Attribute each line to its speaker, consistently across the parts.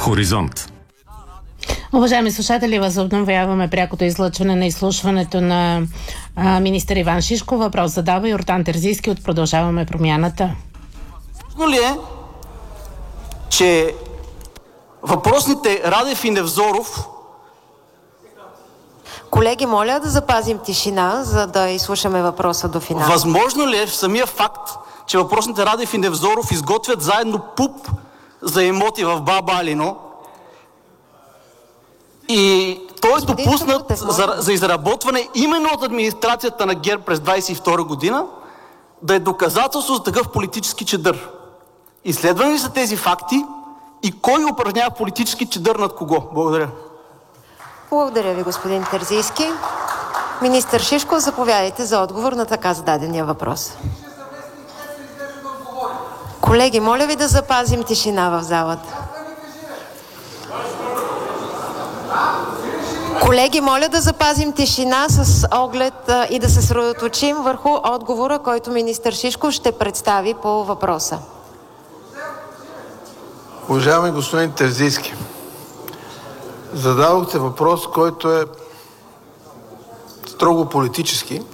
Speaker 1: Хоризонт.
Speaker 2: Уважаеми слушатели, възобновяваме прякото излъчване на изслушването на министър Иван Шишков. Въпрос задава Йордан Терзийски от Продължаваме промяната.
Speaker 3: Възможно ли е, че въпросните Радев и Невзоров...
Speaker 4: Колеги, моля да запазим тишина, за да изслушаме въпроса до финал.
Speaker 3: Възможно ли е в самия факт, че въпросните Радев и Невзоров изготвят заедно ПУП за имоти в Баба Алино и той е допуснат за изработване именно от администрацията на ГЕРБ през 2022 година, да е доказателство за такъв политически чадър? Изследвани ли са тези факти и кой упражнява политически чадър над кого? Благодаря.
Speaker 4: Благодаря ви, господин Терзийски. Министър Шишков, заповядайте за отговор на така зададения въпрос. Колеги, моля ви да запазим тишина в залата. Колеги, моля да запазим тишина с оглед и да се съсредоточим върху отговора, който министър Шишков ще представи по въпроса.
Speaker 5: Уважаеми господин Терзийски, зададохте въпрос, който е строго политически.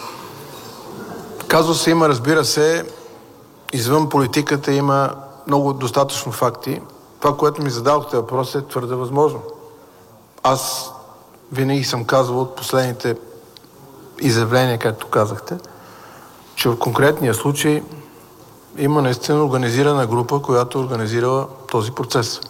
Speaker 5: Казва се, има, разбира се, извън политиката има много достатъчно факти. Това, което ми зададохте въпрос, е твърде възможно. Аз винаги съм казвал от последните изявления, както казахте, че в конкретния случай има наистина организирана група, която е организирала този процес.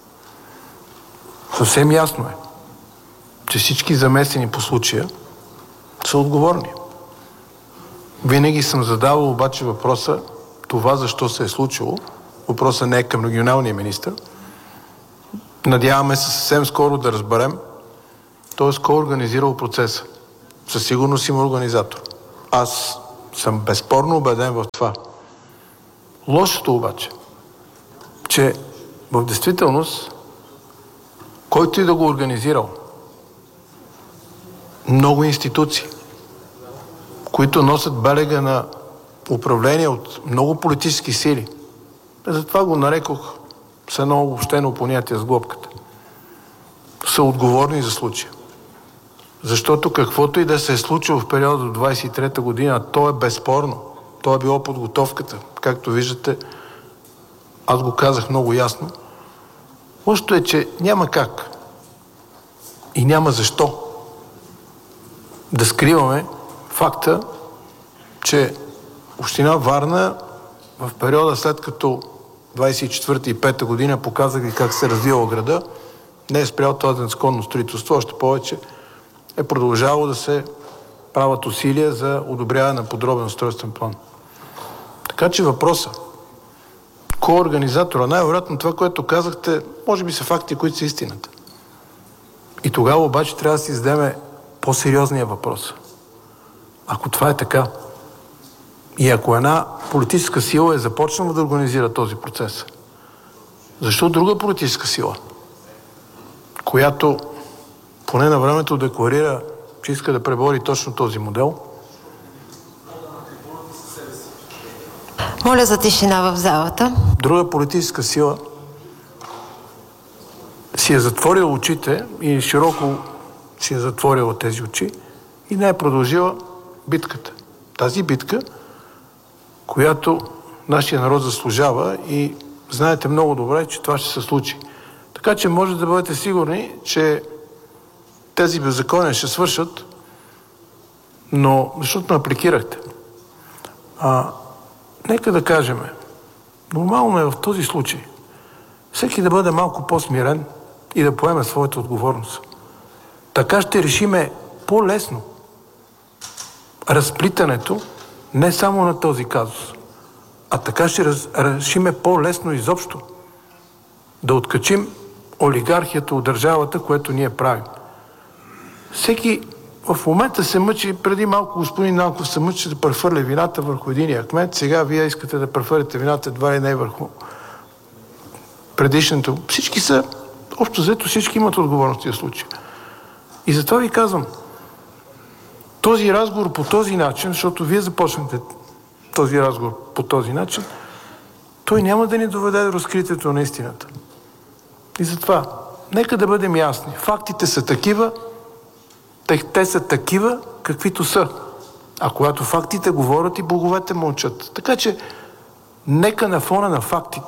Speaker 5: Съвсем ясно е, че всички замесени по случая са отговорни. Винаги съм задавал обаче въпроса, това защо се е случило. Въпросът не е към регионалния министър. Надяваме се съвсем скоро да разберем, т.е. кой е организирал процеса. Със сигурност има организатор. Аз съм безспорно убеден в това. Лошото обаче, че в действителност, който и да го организирал, много институции, които носят белега на управление от много политически сили, затова го нарекох с едно обобщено понятие с глобката, са отговорни за случая. Защото каквото и да се е случило в периода до 23-та година, то е безспорно. То е било подготовката. Както виждате, аз го казах много ясно. Лошото е, че няма как и няма защо да скриваме факта, че община Варна в периода след като 24-та и 5-та година показах как се развива града, не е спрял това незаконно строителство, още повече е продължавало да се правят усилия за одобряване на подробен устройствен план. Така че въпросът, кой е организатора? Най-вероятно това, което казахте, може би са факти, които са истината. И тогава обаче трябва да си зададем по-сериозния въпрос. Ако това е така, и ако една политическа сила е започнала да организира този процес, защо друга политическа сила, която поне на времето декларира, че иска да пребори точно този модел?
Speaker 4: Моля за тишина в залата.
Speaker 5: Друга политическа сила си е затворила очите и широко си е затворила тези очи и не е продължила битката. Тази битка, която нашия народ заслужава и знаете много добре, че това ще се случи. Така че може да бъдете сигурни, че тези беззакония ще свършат, но защото ме апликирахте. Нека да кажем, нормално е в този случай всеки да бъде малко по-смирен и да поеме своята отговорност. Така ще решиме по-лесно разплитането не само на този казус, а така ще решиме по-лесно изобщо да откачим олигархията от държавата, което ние правим. Всеки в момента се мъчи, преди малко господин Нанков се мъчи да прехвърля вината върху единия кмет, сега вие искате да прехвърляте вината едва ли не върху предишното. Всички са, общо взето всички имат отговорност в този случай. И затова ви казвам, този разговор по този начин, защото вие започнете този разговор по този начин, той няма да ни доведе до разкритието на истината. И затова, нека да бъдем ясни. Фактите са такива, те са такива, каквито са. А когато фактите говорят, и боговете мълчат. Така че, нека на фона на фактите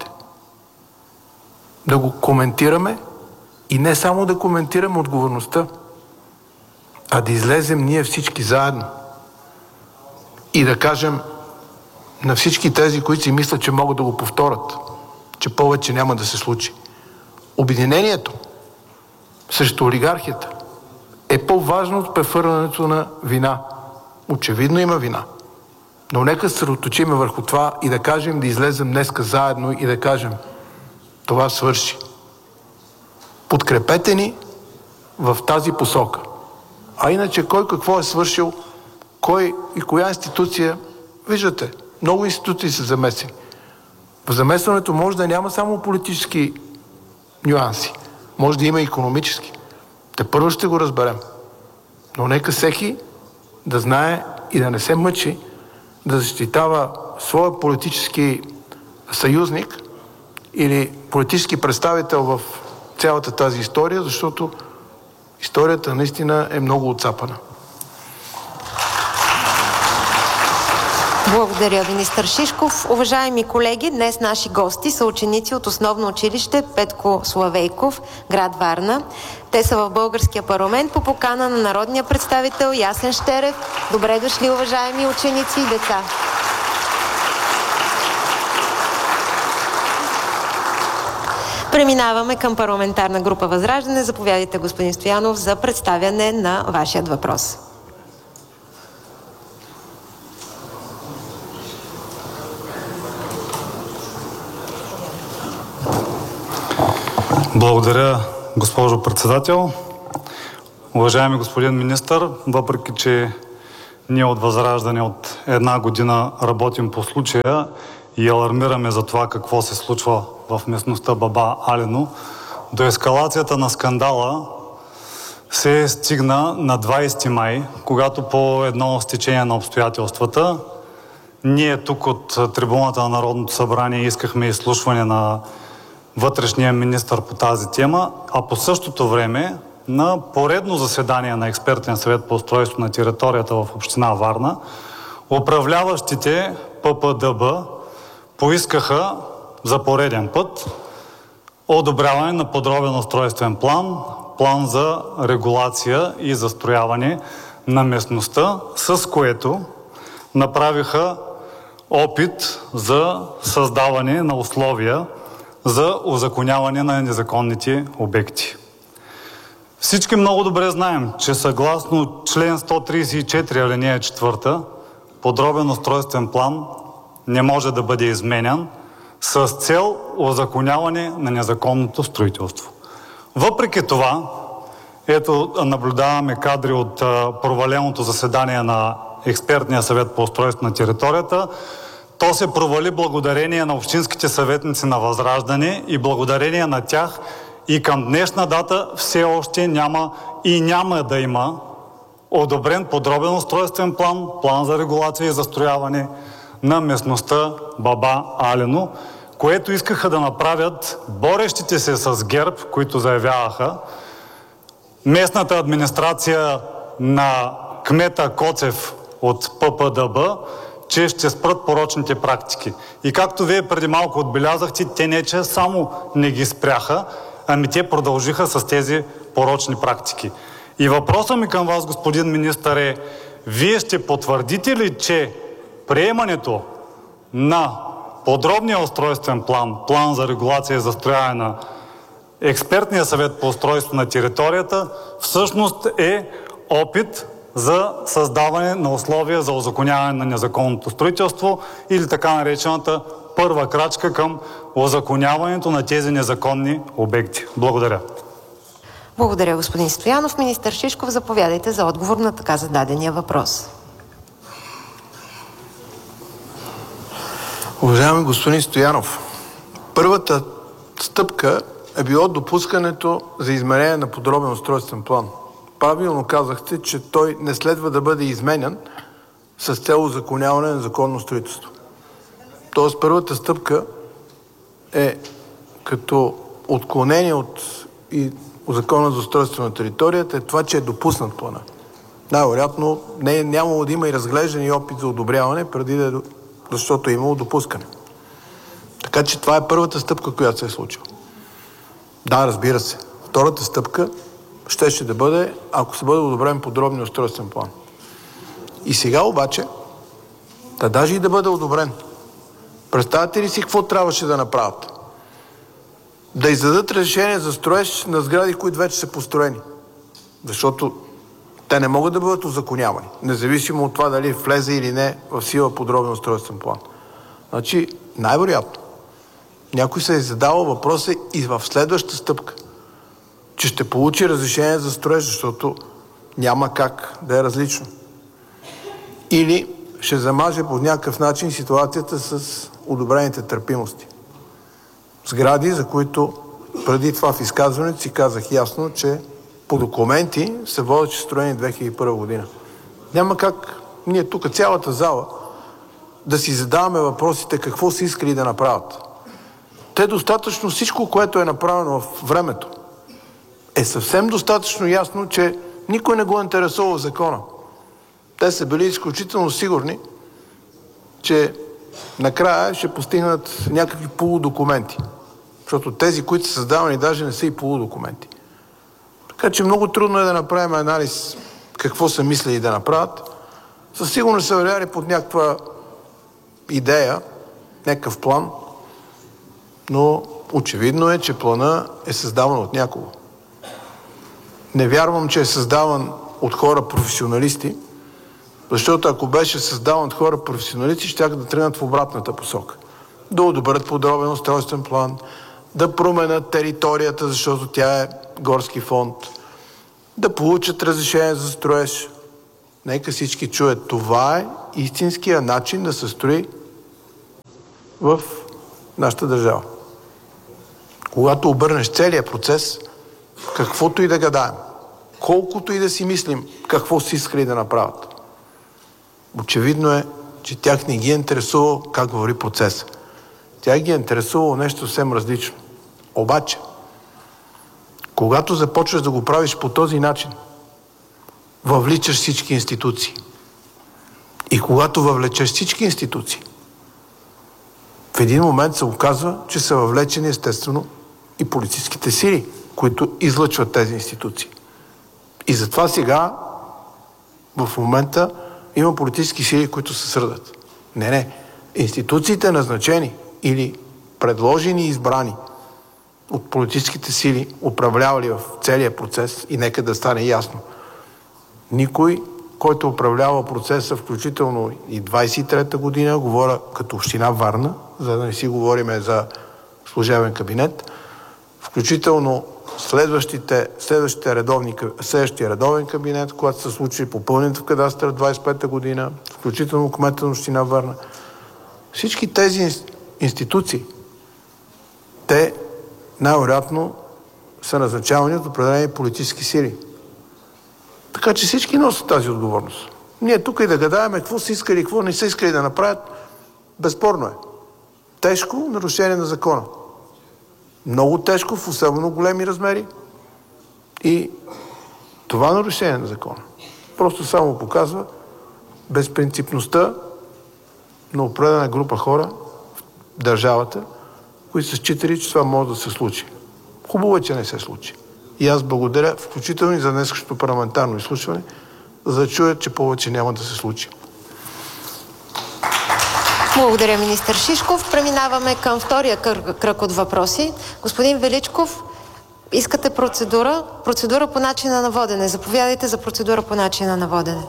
Speaker 5: да го коментираме и не само да коментираме отговорността, а да излезем ние всички заедно и да кажем на всички тези, които си мислят, че могат да го повторят, че повече няма да се случи. Обединението срещу олигархията е по-важно от прехвърлянето на вина. Очевидно има вина. Но нека се съсредоточим върху това и да кажем, да излезем днеска заедно и да кажем, това свърши. Подкрепете ни в тази посока. А иначе кой какво е свършил, кой и коя институция, виждате, много институции са замесени. В замесването може да няма само политически нюанси, може да има и икономически. Те първо ще го разберем. Но нека всеки да знае и да не се мъчи да защитава своя политически съюзник или политически представител в цялата тази история, защото историята наистина е много отцапана.
Speaker 4: Благодаря, министър Шишков. Уважаеми колеги, днес наши гости са ученици от основно училище Петко Славейков, град Варна. Те са в българския парламент по покана на народния представител Ясен Щерев. Добре дошли, уважаеми ученици и деца. Преминаваме към парламентарна група Възраждане. Заповядайте, господин Стоянов, за представяне на вашият въпрос.
Speaker 1: Благодаря, госпожо председател. Уважаеми господин министър, въпреки че ние от Възраждане от една година работим по случая и алармираме за това какво се случва в местността Баба Алено, до ескалацията на скандала се стигна на 20 май, когато по едно стечение на обстоятелствата ние тук от трибуната на Народното събрание искахме изслушване на вътрешния министър по тази тема, а по същото време на поредно заседание на Експертен съвет по устройство на територията в община Варна, управляващите ППДБ поискаха за пореден път одобряване на подробен устройствен план, план за регулация и застрояване на местността, с което направиха опит за създаване на условия за узаконяване на незаконните обекти. Всички много добре знаем, че съгласно член 134 алинея 4 подробен устройствен план не може да бъде изменян с цел узаконяване на незаконното строителство. Въпреки това, ето наблюдаваме кадри от проваленото заседание на Експертния съвет по устройство на територията. То се провали благодарение на общинските съветници на Възраждане и благодарение на тях и към днешна дата все още няма и няма да има одобрен подробен устройствен план, план за регулация и застрояване на местността Баба Алено, което искаха да направят борещите се с ГЕРБ, които заявяваха, местната администрация на кмета Коцев от ППДБ, че ще спрат порочните практики. И както вие преди малко отбелязахте, те не че само не ги спряха, ами те продължиха с тези порочни практики. И въпросът ми към вас, господин министър, е: вие ще потвърдите ли, че приемането на подробния устройствен план, план за регулация и застрояване на Експертния съвет по устройство на територията, всъщност е опит за създаване на условия за узаконяване на незаконното строителство или така наречената първа крачка към узаконяването на тези незаконни обекти? Благодаря.
Speaker 4: Благодаря, господин Стоянов. Министър Шишков, заповядайте за отговор на така зададения въпрос.
Speaker 5: Уважаеми господин Стоянов, първата стъпка е било допускането за изменение на подробен устройствен план. Правилно казахте, че той не следва да бъде изменян с цел узаконяване на законно строителство. Тоест първата стъпка е като отклонение от Закона за устройство на територията е това, че е допуснат плана. Най-вероятно не е нямало да има и разглеждане и опит за одобряване, защото е имало допускане. Така че това е първата стъпка, която се е случила. Да, разбира се. Втората стъпка ще да бъде, ако се бъде одобрен подробен устройствен план. И сега обаче, даже и да бъде одобрен, представяте ли си какво трябваше да направят? Да издадат разрешение за строеж на сгради, които вече са построени. Защото те не могат да бъдат узаконявани, независимо от това дали влезе или не в сила подробен устройствен план. Значи, най-вероятно, някой се е задавал въпроса и в следващата стъпка, че ще получи разрешение за строеж, защото няма как да е различно. Или ще замаже по някакъв начин ситуацията с одобрените търпимости. Сгради, за които преди това в изказването си казах ясно, че по документи се водят, че строени 2001 година. Няма как ние тук, цялата зала, да си задаваме въпросите какво са искали да направят. Те достатъчно всичко, което е направено в времето, е съвсем достатъчно ясно, че никой не го интересува в закона. Те са били изключително сигурни, че накрая ще постигнат някакви полудокументи. Защото тези, които са създавани, даже не са и полудокументи. Така че много трудно е да направим анализ какво са мислили да направят. Със сигурност са вървяли под някаква идея, някакъв план, но очевидно е, че плана е създаван от някого. Не вярвам, че е създаван от хора професионалисти, защото ако беше създаван от хора професионалисти, щяха да тръгнат в обратната посока. Да одобрят подробен устройствен план, да променят територията, защото тя е горски фонд, да получат разрешение за строеж. Нека всички чуят. Това е истинския начин да се строи в нашата държава. Когато обърнеш целият процес, каквото и да гадаем, колкото и да си мислим какво си искали да направят, очевидно е, че тях не ги е интересувало как върви процес. Тях ги е интересувало нещо съвсем различно. Обаче, когато започваш да го правиш по този начин, въвличаш всички институции. И когато въвлечеш всички институции, в един момент се оказва, че са въвлечени естествено и политическите сили, които излъчват тези институции. И затова сега, в момента, има политически сили, които се сърдат. Не. Институциите назначени или предложени и избрани от политическите сили, управлявали в целия процес, и нека да стане ясно. Никой, който управлява процеса, включително и 23-та година, говоря като община Варна, за да не си говорим за служебен кабинет, включително следващия редовен кабинет, когато се случи попълнението в кадастъра 25-та година, включително кмета на община Варна. Всички тези институции, те най-вероятно са назначавани от определени политически сили. Така че всички носят тази отговорност. Ние тук и да гадаем какво са искали и какво не са искали да направят, безспорно е. Тежко нарушение на закона. Много тежко, в особено големи размери. И това нарушение на закона просто само показва безпринципността на определена група хора в държавата, които са считали, че това може да се случи. Хубаво е, че не се случи. И аз благодаря, включително и за днешното парламентарно изслушване, за да чуя, че повече няма да се случи.
Speaker 4: Благодаря, министър Шишков. Преминаваме към втория кръг от въпроси. Господин Величков, искате процедура? Процедура по начина на водене. Заповядайте за процедура по начина на водене.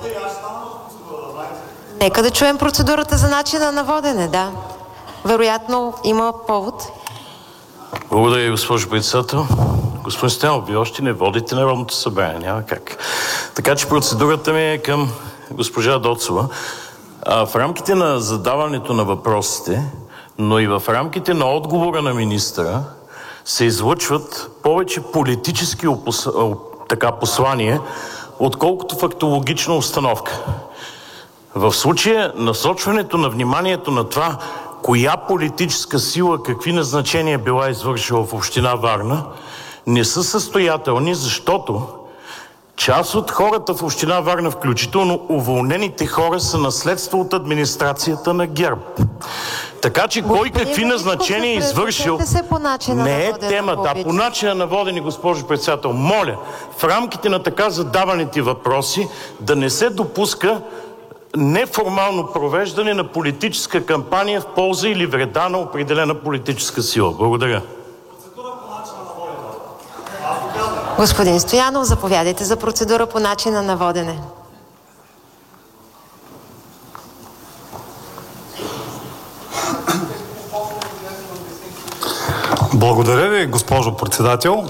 Speaker 4: Нека да чуем процедурата за начина на водене, да. Вероятно има повод.
Speaker 6: Благодаря, госпожо председател. Господин Стоянов, вие още не водите Народното събрание, няма как. Така че процедурата ми е към госпожа Доцова. В рамките на задаването на въпросите, но и в рамките на отговора на министъра, се излъчват повече политически послания, отколкото фактологична установка. В случая насочването на вниманието на това, коя политическа сила какви назначения била извършила в община Варна, не са състоятелни, защото част от хората в община Варна, включително уволнените хора, са наследство от администрацията на ГЕРБ. Така че кой какви назначения е извършил не е темата. А по начина на водене, госпожо председател, моля, в рамките на така задаваните въпроси да не се допуска неформално провеждане на политическа кампания в полза или вреда на определена политическа сила. Благодаря.
Speaker 4: Господин Стоянов, заповядайте за процедура по начина на водене.
Speaker 1: Благодаря ви, госпожо председател.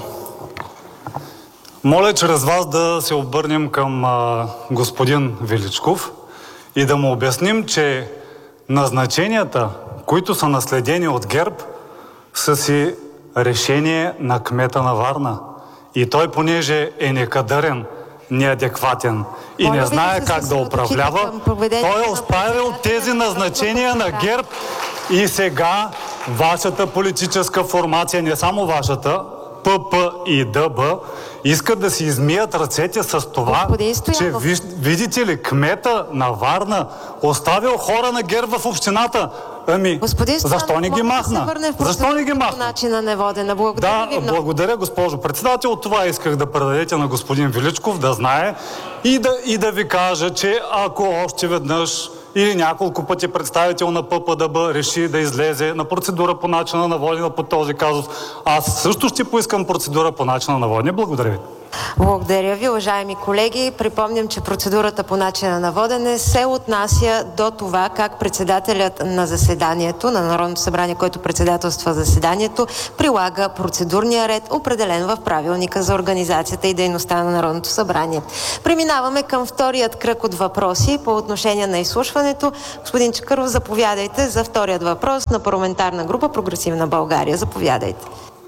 Speaker 1: Моля чрез вас да се обърнем към господин Величков и да му обясним, че назначенията, които са наследени от ГЕРБ, са си решение на кмета на Варна. И той, понеже е некадърен, неадекватен и не знае как да управлява, той е оставил тези назначения на ГЕРБ и сега вашата политическа формация, не само вашата, ПП и ДБ, искат да си измият ръцете с това, че видите ли, кмета на Варна оставил хора на ГЕРБ в общината. Ами, защо не ги махна? Защо не ги махна? Да, благодаря, госпожо председател. Това исках да предадете на господин Величков, да знае и да ви кажа, че ако още веднъж или няколко пъти представител на ППДБ реши да излезе на процедура по начина на водене по този казус, аз също ще поискам процедура по начина на водене. Благодаря ви.
Speaker 4: Благодаря ви, уважаеми колеги. Припомням, че процедурата по начина на водене се отнася до това как председателят на заседанието, на Народното събрание, който председателства заседанието, прилага процедурния ред, определен в правилника за организацията и дейността на Народното събрание. Преминаваме към вторият кръг от въпроси по отношение на изслушването. Господин Чакъров, заповядайте за вторият въпрос на парламентарна група Прогресивна България. Заповядайте.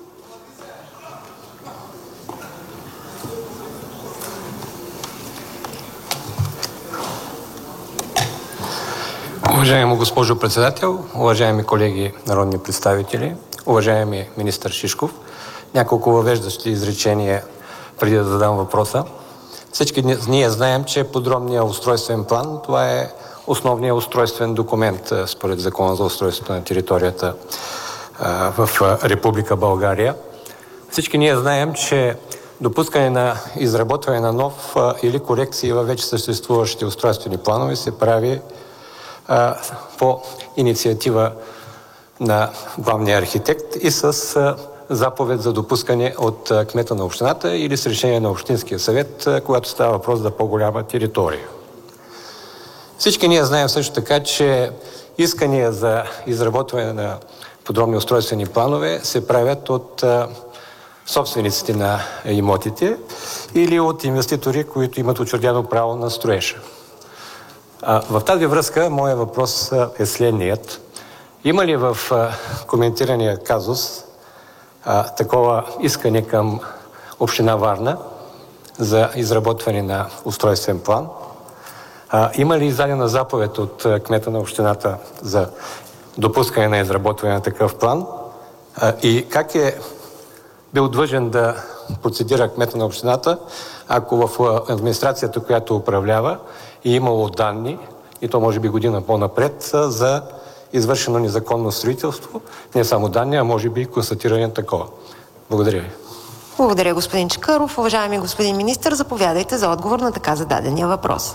Speaker 7: Уважаема госпожо председател, уважаеми колеги народни представители, уважаеми министър Шишков, няколко въвеждащи изречения преди да задам въпроса. Всички ние знаем, че подробният устройствен план, това е основният устройствен документ според Закона за устройството на територията в Република България. Всички ние знаем, че допускане на изработване на нов или корекции във вече съществуващите устройствени планове се прави по инициатива на главния архитект и с заповед за допускане от кмета на общината или с решение на Общинския съвет, когато става въпрос за по-голяма територия. Всички ние знаем също така, че искания за изработване на подробни устройствени планове се правят от собствениците на имотите или от инвеститори, които имат учредено право на строежа. В тази връзка моят въпрос е следният. Има ли в коментирания казус такова искане към община Варна за изработване на устройствен план? Има ли издадена заповед от кмета на общината за допускане на изработване на такъв план? И как е бил длъжен да процедира кмета на общината, ако в администрацията, която управлява, е имало данни, и то може би година по-напред, за извършено незаконно строителство, не само данни, а може би и констатиране на такова. Благодаря ви.
Speaker 4: Благодаря, господин Чакъров. Уважаеми господин министър, заповядайте за отговор на така зададения въпрос.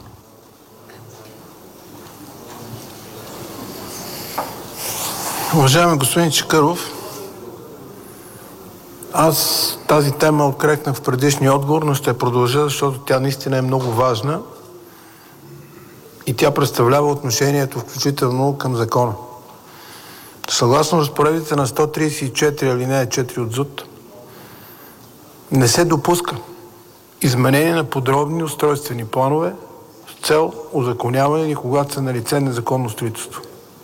Speaker 5: Уважаеми господин Чакъров, аз тази тема открехнах в предишния отговор, но ще продължа, защото тя наистина е много важна и тя представлява отношението включително към закона. Съгласно разпоредбите на 134 алинея 4 от ЗУТ не се допуска изменение на подробни устройствени планове с цел узаконяване или когато са налице незаконно строителство.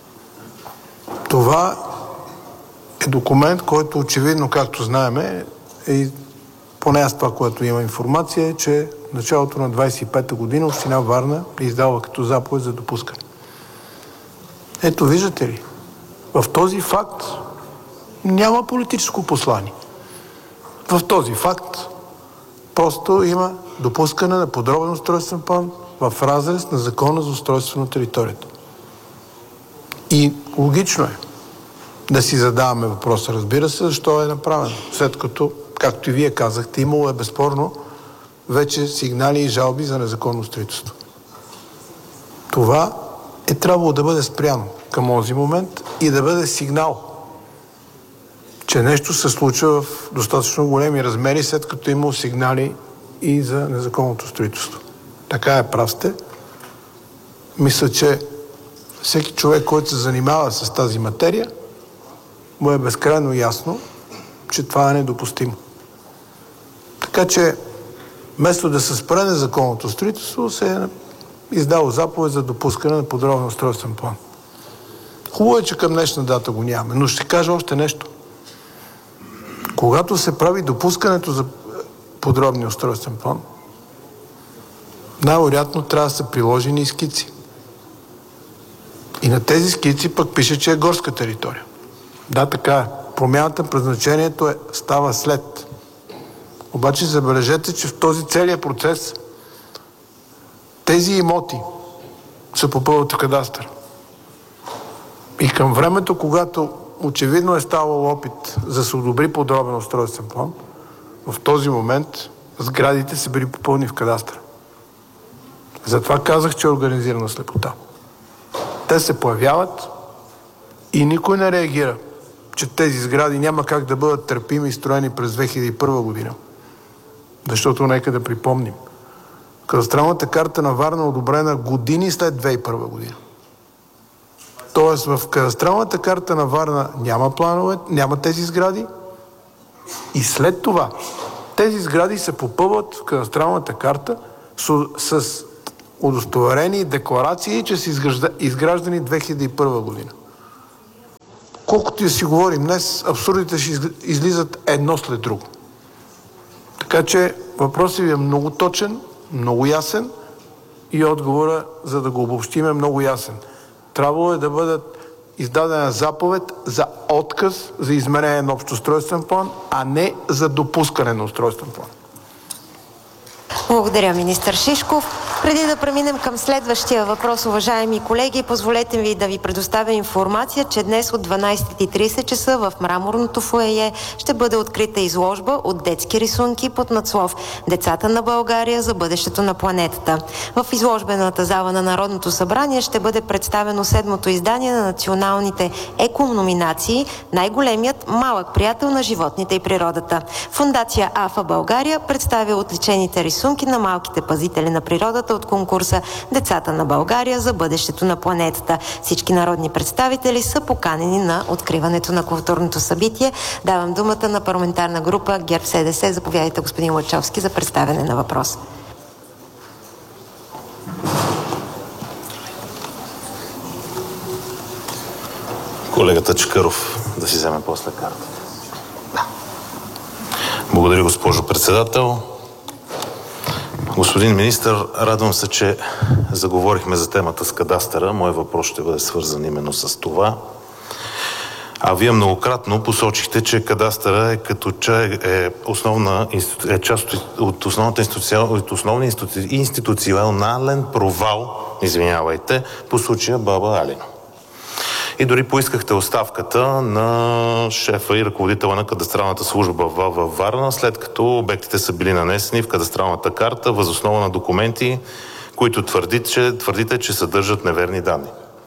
Speaker 5: Това е документ, който очевидно, както знаем, и поне аз това, което има информация, е, че в началото на 25-та година община Варна е издала като заповед за допускане. Ето, виждате ли, В този факт няма политическо послание. В този факт просто има допускане на подробен устройствен план в разрез на Закона за устройство на територията. И логично е да си задаваме въпроса, разбира се, защо е направено. След като, както и вие казахте, имало е безспорно вече сигнали и жалби за незаконно строителство. Това е трябвало да бъде спряно към този момент и да бъде сигнал, че нещо се случва в достатъчно големи размери, след като е имало сигнали и за незаконното строителство. Така е, прав сте. Мисля, че всеки човек, който се занимава с тази материя, му е безкрайно ясно, че това е недопустимо. Така че, вместо да се спре незаконното строителство, се е издало заповед за допускане на подробен устройствен план. Хубаво е, че към днешна дата го нямаме, но ще кажа още нещо. Когато се прави допускането за подробния устройствен план, най-вероятно трябва да са приложени и скици. И на тези скици пък пише, че е горска територия. Да, така е. Промяната на предназначението става след. Обаче забележете, че в този целият процес тези имоти се попълват в кадастър. И към времето, когато очевидно е ставал опит за да се одобри подробен устройствен план, в този момент сградите са били попълни в кадастър. Затова казах, че е организирана слепота. Те се появяват и никой не реагира, че тези сгради няма как да бъдат търпими и строени през 2001 година. Защото нека да припомним. Кадастралната карта на Варна е одобрена години след 2001 година. Тоест в кадастралната карта на Варна няма планове, няма тези сгради и след това тези сгради се попълват в кадастралната карта с удостоверени декларации, че са изграждани 2001 година. Колкото и да си говорим днес, абсурдите ще излизат едно след друго. Така че въпросът ви е много точен, много ясен и отговора, за да го обобщим, е много ясен. Трябвало е да бъдат издадена заповед за отказ за изменение на общ устройствен план, а не за допускане на устройствен план.
Speaker 4: Благодаря, министър Шишков. Преди да преминем към следващия въпрос, уважаеми колеги, позволете ми да ви предоставя информация, че днес от 12:30 часа в мраморното фоайе ще бъде открита изложба от детски рисунки под надслов "Децата на България за бъдещето на планетата". В изложбената зала на Народното събрание ще бъде представено 7-то издание на националните економинации "Най-големият малък приятел на животните и природата". Фондация АФА България представя отличените рисунки на малките пазители на природата от конкурса "Децата на България за бъдещето на планетата". Всички народни представители са поканени на откриването на културното събитие. Давам думата на парламентарна група ГЕРБ-СДС. Заповядайте, господин Лачовски, за представяне на въпрос.
Speaker 8: Колегата Чакъров да си вземе после карта. Благодаря, госпожо председател. Господин министър, радвам се, че заговорихме за темата с кадастъра. Мой въпрос ще бъде свързан именно с това. А вие многократно посочихте, че кадастъра е част от основния институционален провал, по случая Баба Алина. И дори поискахте оставката на шефа и ръководителя на кадастралната служба във Варна, след като обектите са били нанесени в кадастралната карта въз основа на документи, които твърдите, че съдържат неверни данни.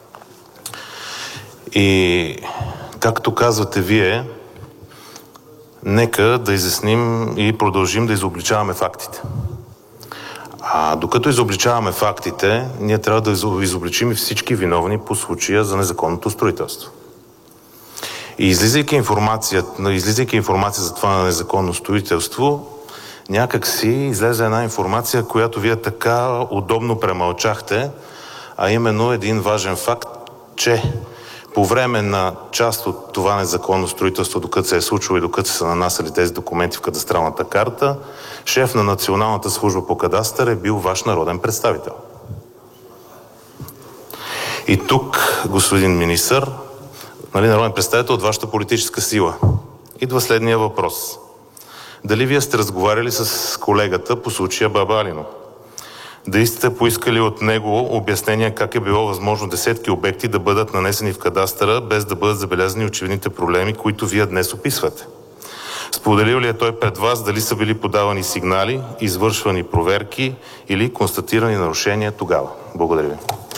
Speaker 8: И както казвате вие, нека да изясним и продължим да изобличаваме фактите. А докато изобличаваме фактите, ние трябва да изобличим и всички виновни по случая за незаконното строителство. И излизайки информация за това незаконно строителство, някак си излезе една информация, която вие така удобно премълчахте, а именно един важен факт, че по време на част от това незаконно строителство, докато се е случило и докато са нанасяли тези документи в кадастралната карта, шеф на Националната служба по кадастър е бил ваш народен представител. И тук, господин министър, народен представител от вашата политическа сила. Идва следния въпрос. Дали вие сте разговаряли с колегата по случая Баба Алино? Дали сте поискали от него обяснение как е било възможно десетки обекти да бъдат нанесени в кадастъра, без да бъдат забелязани очевидните проблеми, които вие днес описвате? Споделил ли е той пред вас дали са били подавани сигнали, извършвани проверки или констатирани нарушения тогава? Благодаря ви.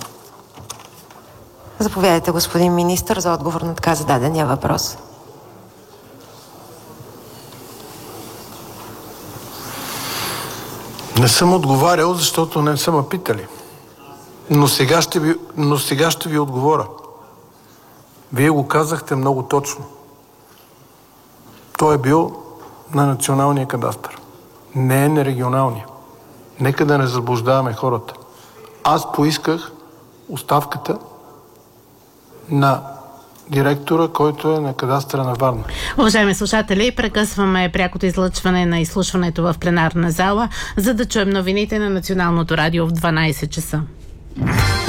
Speaker 4: Заповядайте, господин министър, за отговор на така зададения въпрос.
Speaker 5: Не съм отговарял, защото не са ме питали. Но сега ще ви отговоря. Вие го казахте много точно. Той е бил на националния кадастър. Не е на регионалния. Нека да не заблуждаваме хората. Аз поисках оставката на директора, който е на кадастъра на Варна.
Speaker 2: Уважаеми слушатели, прекъсваме прякото излъчване на изслушването в пленарна зала, за да чуем новините на Националното радио в 12 часа.